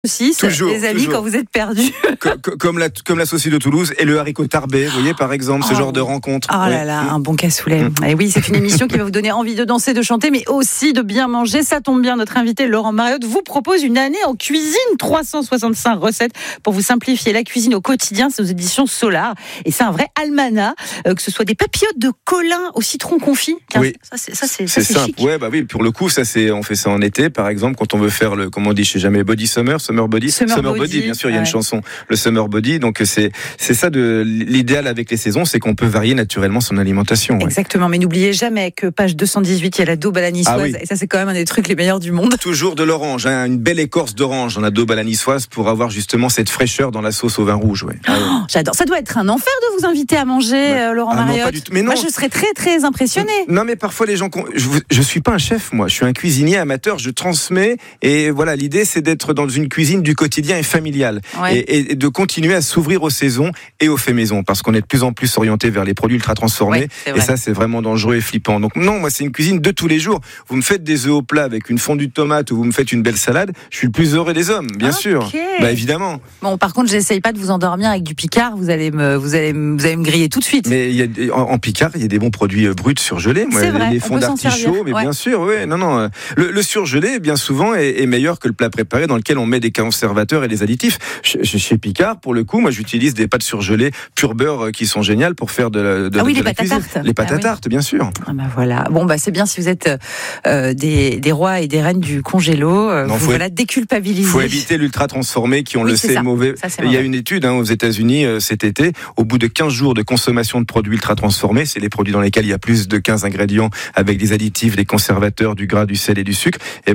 6, les amis, quand vous êtes perdus. Comme la saucisse de Toulouse et le haricot tarbé, vous voyez, par exemple, ce genre de rencontre. Oh là là, un bon cassoulet. Et oui, c'est une émission qui va vous donner envie de danser, de chanter, mais aussi de bien manger. Ça tombe bien, notre invité Laurent Mariotte vous propose une année en cuisine, 365 recettes pour vous simplifier la cuisine au quotidien. C'est aux éditions Solar. Et c'est un vrai almanach, que ce soit des papillotes de colin au citron confit. Oui. Ça, c'est simple. chic. Ouais, bah oui, pour le coup, on fait ça en été, par exemple, quand on veut faire comment on dit, je sais jamais, body summer body, bien sûr, il y a une chanson, le summer body, donc c'est ça l'idéal avec les saisons, c'est qu'on peut varier naturellement son alimentation. Ouais. Exactement, mais n'oubliez jamais que page 218, il y a la daube à la niçoise, et ça c'est quand même un des trucs les meilleurs du monde. Toujours de l'orange, une belle écorce d'orange dans la daube à la niçoise pour avoir justement cette fraîcheur dans la sauce au vin rouge. Ouais. J'adore, ça doit être un enfer de vous inviter à manger, Laurent Mariotte. Non, pas du tout. Mais non. Moi je serais très très impressionnée. Non mais parfois les gens, je suis pas un chef, moi, je suis un cuisinier amateur, je transmets, et voilà, l'idée c'est d'être dans une cuisine du quotidien et familiale, et de continuer à s'ouvrir aux saisons et aux faits maison, parce qu'on est de plus en plus orienté vers les produits ultra transformés, et ça c'est vraiment dangereux et flippant. Donc non, moi c'est une cuisine de tous les jours. Vous me faites des œufs au plat avec une fondue de tomate ou vous me faites une belle salade, je suis le plus heureux des hommes, bien sûr. Bah évidemment. Bon, par contre, j'essaye pas de vous endormir avec du Picard, vous allez me griller tout de suite. Mais en Picard, il y a des bons produits bruts surgelés, vrai, les fonds d'artichaut, mais bien sûr, non. Le surgelé, bien souvent, est meilleur que le plat préparé dans lequel on met des conservateurs et des additifs. Chez Picard, pour le coup, moi j'utilise des pâtes surgelées pur beurre qui sont géniales pour faire de les la pâtes à tarte. Les pâtes à tarte, bien sûr. Voilà. Bon, c'est bien si vous êtes des rois et des reines du congélo. Déculpabiliser. Il faut éviter l'ultra transformé qui, on le sait, est mauvais. Il y a une étude aux États-Unis cet été, au bout de 15 jours de consommation de produits ultra transformés, c'est les produits dans lesquels il y a plus de 15 ingrédients avec des additifs, des conservateurs, du gras, du sel et du sucre.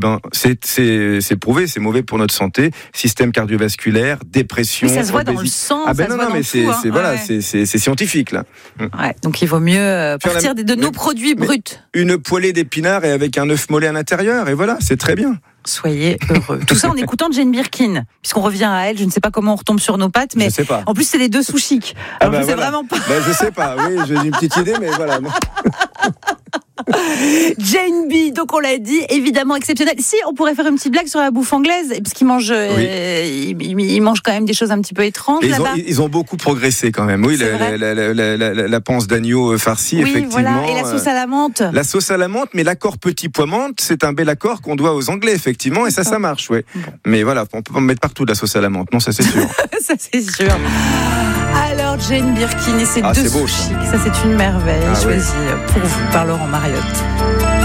C'est prouvé, c'est mauvais pour notre santé, système cardiovasculaire, dépression. Mais ça se voit dans le sang, c'est scientifique là. Donc il vaut mieux partir de nos produits bruts. Une poêlée d'épinards et avec un œuf mollet à l'intérieur, et voilà, c'est très bien. Soyez heureux. Tout ça en écoutant Jane Birkin, puisqu'on revient à elle. Je ne sais pas comment on retombe sur nos pattes, mais en plus c'est les deux sous chic. Alors je sais vraiment pas. Je sais pas. Oui, j'ai une petite idée, mais voilà. Jane B, donc on l'a dit, évidemment exceptionnel. Si on pourrait faire une petite blague sur la bouffe anglaise, parce qu'ils mangent, ils mangent quand même des choses un petit peu étranges là-bas. Ils ont beaucoup progressé quand même. Oui, la panse d'agneau farcie, effectivement. Voilà. Et la sauce à la menthe. La sauce à la menthe, mais l'accord petit pois menthe, c'est un bel accord qu'on doit aux Anglais, effectivement, et ça marche, ouais. Bon. Mais voilà, on peut pas mettre partout de la sauce à la menthe, non, ça c'est sûr. Ça c'est sûr. Alors Jane Birkin et ses deux beau, chics, ça c'est une merveille choisie pour vous par Laurent Mariotte.